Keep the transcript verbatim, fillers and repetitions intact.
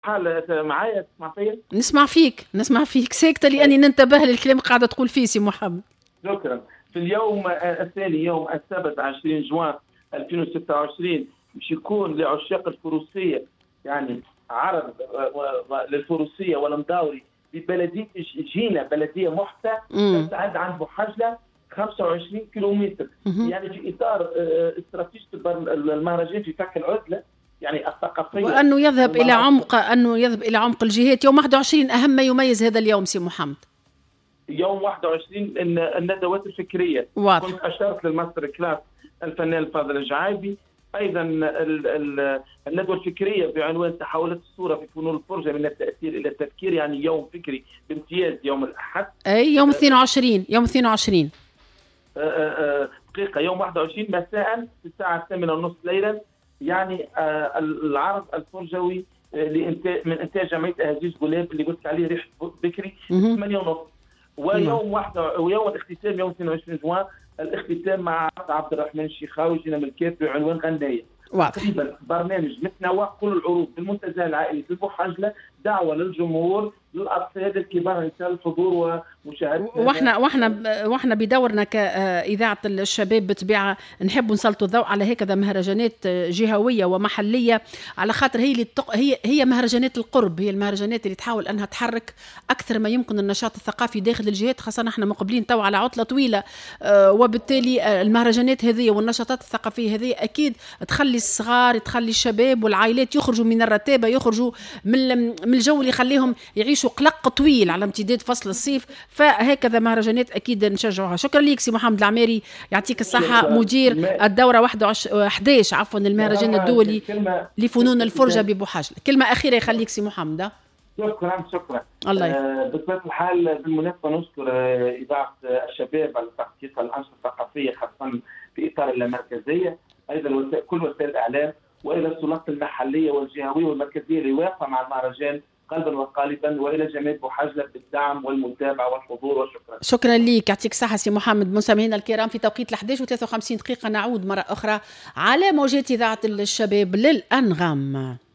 حال معايا تسمع فيا؟ نسمع فيك نسمع فيك ساكتة لأني ننتبه للكلام قاعدة تقول فيه سي محمد. شكرا. في اليوم الثاني يوم السبت عشرين جوان ألفين وستة وعشرين باش يكون لعشاق الفروسية يعني عرض للفروسية والمداوري ببلدية جينا، بلدية محتى تبتعد عن بوحجلة خمسة وعشرين كيلومتر. يعني في إطار استراتيجية المهرجان في فك العزلة يعني الثقافية، وأنه يذهب إلى عمق أنه يذهب إلى عمق الجهات. يوم واحد وعشرين أهم ما يميز هذا اليوم سي محمد. يوم واحد وعشرين الندوات الفكرية. واضح. كنت أشرت للماستر كلاس الفنان الفاضل الجعايبي. أيضا الندوة الفكرية بعنوان تحولات الصورة في فنون الفرجة من التأثير إلى التفكير، يعني يوم فكري بامتياز يوم الأحد. أي يوم اثنين وعشرين يوم اثنين وعشرين دقيقة يوم واحد وعشرين مساء في الساعة الثامنة ونصف ليلا، يعني العرض الفرجوي من إنتاج جمعية أهازيج قلاب اللي قلت عليه ريح بكري ثمانية ونصف. ويوم واحد ويوم الاختتام يوم اثنين وعشرين جوان الاختتام مع عبد الرحمن الشيخاوي جينا من الكاف بعنوان غناية. تقريبا برنامج متنوع، كل العروض بالمنتزه العائلي في البوحجلة، دعوة للجمهور للأطفال الكبار النساء الحضور ومشاهدة. واحنا واحنا واحنا بدورنا كإذاعة الشباب بطبيعة نحب نسلطوا الضوء على هكذا مهرجانات جهوية ومحلية، على خاطر هي اللي هي هي مهرجانات القرب، هي المهرجانات اللي تحاول أنها تحرك أكثر ما يمكن النشاط الثقافي داخل الجهات، خاصة احنا مقبلين تو على عطلة طويلة، وبالتالي المهرجانات هذه والنشاطات الثقافية هذه أكيد تخلي الصغار تخلي الشباب والعائلات يخرجوا من الرتابة، يخرجوا من من الجو اللي يخليهم يعيشوا قلق طويل على امتداد فصل الصيف. فهكذا مهرجانات أكيد نشجعوها. شكرا لك سي محمد العميري، يعطيك الصحة، مدير الدورة واحد عشر عفوا المهرجان الدولي لفنون الفرجة ببوحجلة. كلمة أخيرة يخليك سي محمد. شكرا شكرا. الله آه بطبيعة الحال بالمناسبة نشكر آه إذاعة الشباب على تغطيتها الأنشطة الثقافية خاصة في إطار اللامركزية، أيضا كل وسائل الإعلام وإلى السلطات المحلية والجهوية والمركزية اللي واقفة مع المهرجان قلبا وقالبا، وإلى جميع بوحجلة بالدعم والمتابعة والحضور والشكر. شكرا لك، يعطيك الصحة سي محمد. مستمعينا الكرام في توقيت الحداش وثلاثة وخمسين دقيقة نعود مرة أخرى على موجات إذاعة الشباب للأنغام.